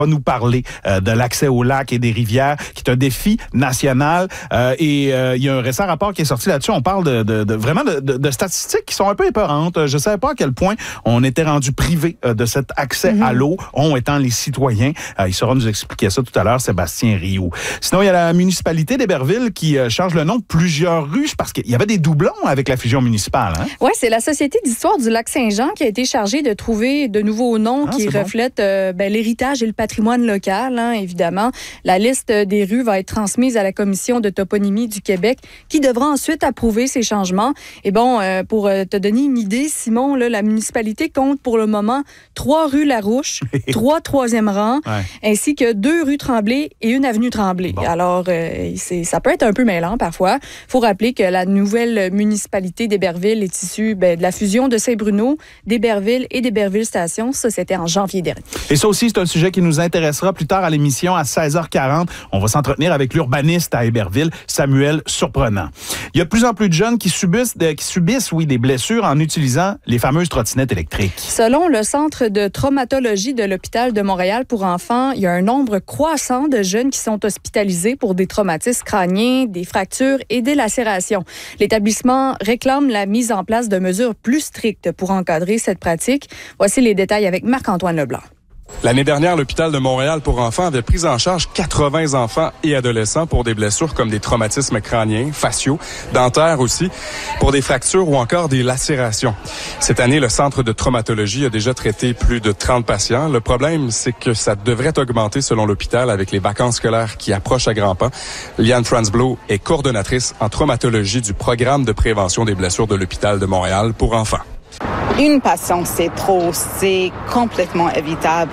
va nous parler de l'accès aux lacs et des rivières, qui est un défi national. Il y a un récent rapport qui est sorti là-dessus. On parle vraiment de statistiques qui sont un peu épeurantes. Je ne savais pas à quel point on était rendu privé de cet accès à l'eau, on étant les citoyens. Il saura nous expliquer ça tout à l'heure, Sébastien Rioux. Sinon, il y a la municipalité d'Héberville qui change le nom de plusieurs rues parce qu'il y avait des doublons avec la fusion municipale. Hein? Oui, c'est la Société d'histoire du Lac-Saint-Jean qui a été chargée de trouver de nouveaux noms qui reflètent l'héritage et le patrimoine local, hein, évidemment. La liste des rues va être transmise à la Commission de toponymie du Québec qui devra ensuite approuver ces changements. Et pour te donner une idée, Simon, là, la municipalité compte pour le moment 3 rues Larouche, 3 troisième rang, ainsi que 2 rues Tremblay et 1 avenue Tremblay. Bon. Alors, ça peut être un peu mêlant parfois. Il faut rappeler que la nouvelle municipalité d'Héberville est issue de la fusion de Saint-Bruno, d'Héberville et d'Héberville Station. Ça, c'était en janvier dernier. Et ça aussi, c'est un sujet qui nous intéressera plus tard à l'émission à 16h40. On va s'entretenir avec l'urbaniste à Héberville, Samuel Surprenant. Il y a de plus en plus de jeunes qui subissent des blessures en utilisant les fameuses trottinettes électriques. Selon le Centre de traumatologie de l'Hôpital de Montréal pour enfants, il y a un nombre croissant de jeunes qui sont hospitalisés pour des traumatismes crâniens, des fractures et des lacérations. L'établissement réclame la mise en place de mesures plus strictes pour encadrer cette pratique. Voici les détails avec Marc-Antoine Leblanc. L'année dernière, l'Hôpital de Montréal pour enfants avait pris en charge 80 enfants et adolescents pour des blessures comme des traumatismes crâniens, faciaux, dentaires aussi, pour des fractures ou encore des lacérations. Cette année, le Centre de traumatologie a déjà traité plus de 30 patients. Le problème, c'est que ça devrait augmenter selon l'hôpital avec les vacances scolaires qui approchent à grands pas. Liane Franzbloh est coordonnatrice en traumatologie du programme de prévention des blessures de l'Hôpital de Montréal pour enfants. Une patiente, c'est trop, c'est complètement évitable.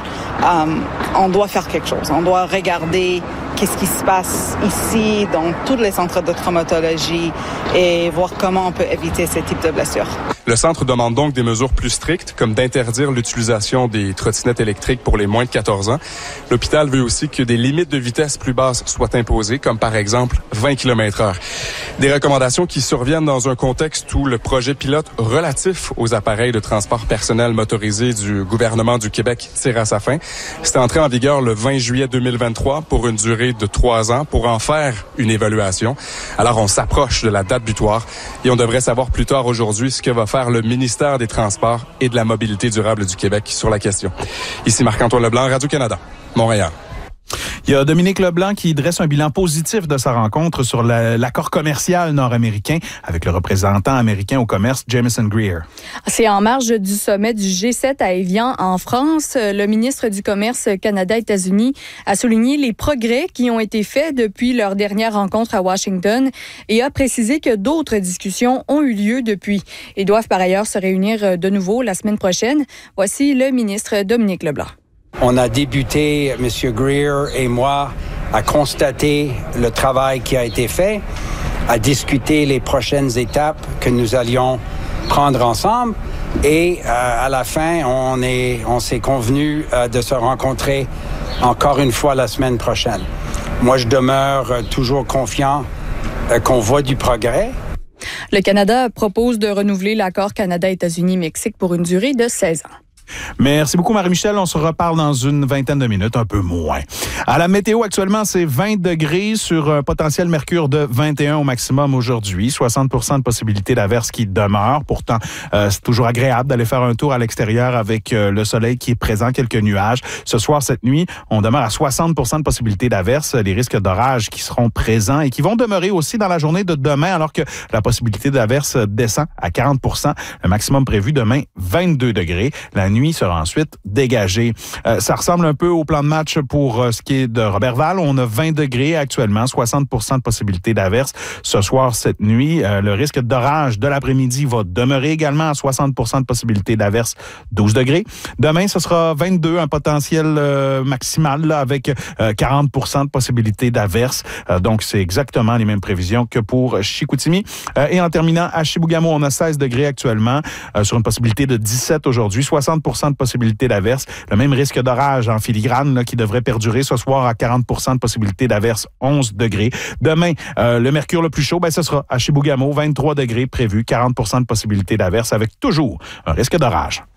On doit faire quelque chose. On doit regarder qu'est-ce qui se passe ici, dans tous les centres de traumatologie et voir comment on peut éviter ce type de blessures. Le centre demande donc des mesures plus strictes, comme d'interdire l'utilisation des trottinettes électriques pour les moins de 14 ans. L'hôpital veut aussi que des limites de vitesse plus basses soient imposées, comme par exemple 20 km/h. Des recommandations qui surviennent dans un contexte où le projet pilote relatif aux appareils de transport personnel motorisé du gouvernement du Québec tire à sa fin. C'est entré en vigueur le 20 juillet 2023 pour une durée de 3 ans pour en faire une évaluation. Alors, on s'approche de la date butoir et on devrait savoir plus tard aujourd'hui ce que va faire le ministère des Transports et de la Mobilité durable du Québec sur la question. Ici Marc-Antoine Leblanc, Radio-Canada, Montréal. Il y a Dominique Leblanc qui dresse un bilan positif de sa rencontre sur l'accord commercial nord-américain avec le représentant américain au commerce, Jamieson Greer. C'est en marge du sommet du G7 à Évian, en France. Le ministre du Commerce Canada-États-Unis a souligné les progrès qui ont été faits depuis leur dernière rencontre à Washington et a précisé que d'autres discussions ont eu lieu depuis. Ils doivent par ailleurs se réunir de nouveau la semaine prochaine. Voici le ministre Dominique Leblanc. On a débuté, M. Greer et moi, à constater le travail qui a été fait, à discuter les prochaines étapes que nous allions prendre ensemble. Et à la fin, on s'est convenu de se rencontrer encore une fois la semaine prochaine. Moi, je demeure toujours confiant qu'on voit du progrès. Le Canada propose de renouveler l'accord Canada-États-Unis-Mexique pour une durée de 16 ans. Merci beaucoup, Marie-Michel. On se reparle dans une vingtaine de minutes, un peu moins. À la météo, actuellement, c'est 20 degrés sur un potentiel mercure de 21 au maximum aujourd'hui. 60% de possibilité d'averse qui demeure. Pourtant, c'est toujours agréable d'aller faire un tour à l'extérieur avec le soleil qui est présent, quelques nuages. Ce soir, cette nuit, on demeure à 60% de possibilité d'averse. Les risques d'orage qui seront présents et qui vont demeurer aussi dans la journée de demain, alors que la possibilité d'averse descend à 40%. Le maximum prévu demain, 22 degrés. La nuit sera ensuite dégagée. Ça ressemble un peu au plan de match pour ce qui est de Robertval. On a 20 degrés actuellement, 60% de possibilité d'averse. Ce soir, cette nuit, le risque d'orage de l'après-midi va demeurer également à 60% de possibilité d'averse, 12 degrés. Demain, ce sera 22, un potentiel maximal là, avec 40% de possibilité d'averse. Donc, c'est exactement les mêmes prévisions que pour Chicoutimi. Et en terminant, à Chibougamau, on a 16 degrés actuellement sur une possibilité de 17 aujourd'hui, 60% de possibilité d'averse. Le même risque d'orage en filigrane là, qui devrait perdurer ce soir à 40% de possibilité d'averse, 11 degrés. Demain, le mercure le plus chaud, ce sera à Chibougamau, 23 degrés prévu, 40% de possibilité d'averse avec toujours un risque d'orage.